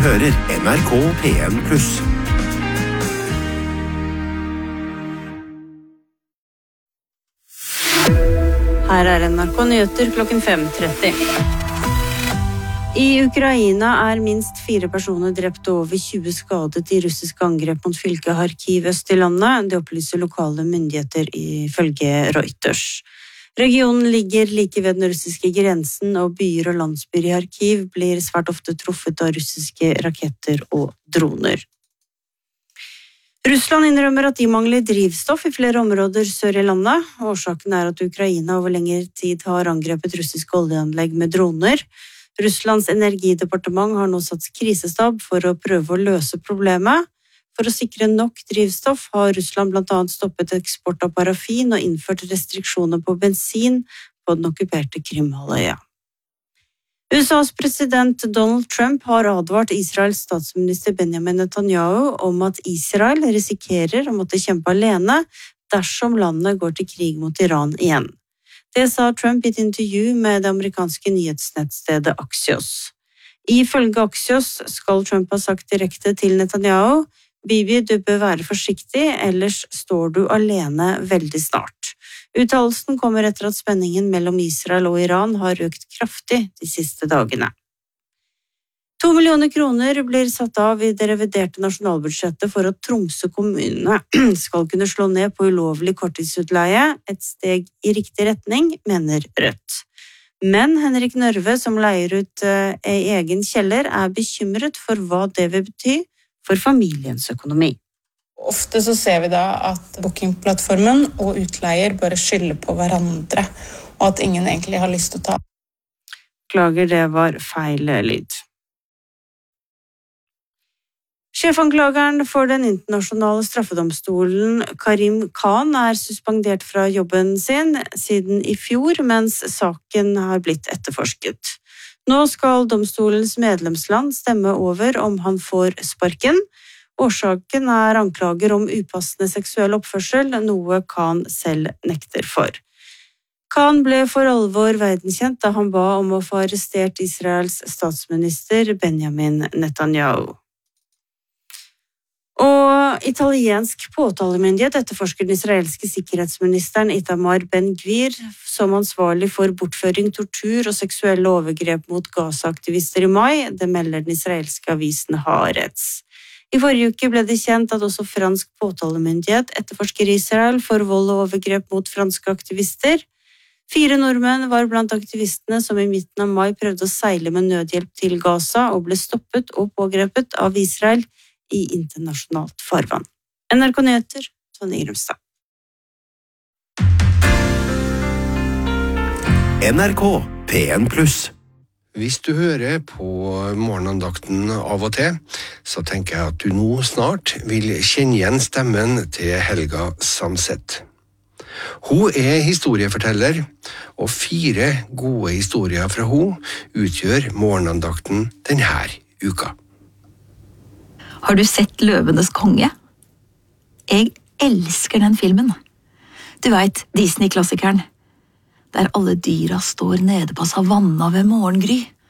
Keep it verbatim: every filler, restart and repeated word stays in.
hører N R K P en pluss. Her er N R K Nyheter klokken fem tretti. I Ukraina er minst fire personer drept og over tjue skadet i russiske angrep mot fylket Kharkiv øst i landet. Det opplyser lokale myndigheter ifølge Reuters. Regionen ligger like ved den russiske grensen, og byer og landsbyer i Kharkiv blir svært ofte truffet av russiske raketter og droner. Russland innrømmer at de mangler drivstoff i flere områder sør i landet. Årsaken er at Ukraina over lengre tid har angrepet russiske oljeanlegg med droner. Russlands energidepartement har nå satt krisestab for å prøve å løse problemet. For å sikre nok drivstoff har Russland blant annet stoppet eksport av parafin og innført restriksjoner på bensin på den okkuperte Krimhalvøya. U S A's president Donald Trump har advart Israels statsminister Benjamin Netanyahu om at Israel risikerer å måtte kjempe alene dersom landet går til krig mot Iran igjen. Det sa Trump i et intervju med det amerikanske nyhetsnettstedet Axios. Ifølge Axios skal Trump ha sagt direkte til Netanyahu: Bibi, du bør være forsiktig, ellers står du alene veldig snart. Uttalelsen kommer etter at spenningen mellom Israel og Iran har økt kraftig de siste dagene. To millioner kroner blir satt av i det reviderte nasjonalbudsjettet for at Tromsø kommune skal kunne slå ned på ulovlig korttidsutleie, et steg i riktig retning, mener Rødt. Men Henrik Nørve, som leier ut en egen kjeller, er bekymret for hva det vil bety for familiens økonomi. Ofte så ser vi da at bookingplattformen og utleier bare skylder på hverandre, og at ingen egentlig har lyst til å ta. Klager, det var feil lyd. Sjefanklageren for den internasjonale straffedomstolen, Karim Khan, er suspendert fra jobben sin siden i fjor, mens saken har blitt etterforsket. Nå skal domstolens medlemsland stemme over om han får sparken. Årsaken er anklager om upassende seksuell oppførsel, noe Khan selv nekter for. Khan ble for alvor verdenskjent da han ba om å få arrestert Israels statsminister Benjamin Netanyahu. Og italiensk påtalemyndighet etterforsker den israelske sikkerhetsministeren Itamar Ben-Gvir som ansvarlig for bortføring, tortur og seksuelle overgrep mot Gaza-aktivister i mai, det melder den israelske avisen Haaretz. I forrige uke ble det kjent at også fransk påtalemyndighet etterforsker Israel for vold og overgrep mot franske aktivister. Fire nordmenn var blant aktivistene som i midten av mai prøvde å seile med nødhjelp til Gaza og ble stoppet og pågrepet av Israel i internasjonalt farvann. N R K Nyheter, Tonje Grimstad. N R K P en pluss. Hvis du hører på morgenandakten av og til, så tenker jeg at du nå snart vil kjenne igjen stemmen til Helga Sandset. Hun er historieforteller, og fire gode historier fra hun utgjør morgenandakten denne uka. Har du sett Løvenes konge? Jeg elsker den filmen. Du vet, Disney-klassikeren. Der alle dyra står nede på savanna ved morgengry.